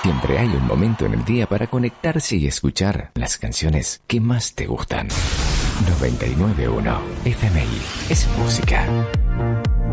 siempre hay un momento en el día para conectarse y escuchar las canciones que más te gustan. 99.1 FMI es música.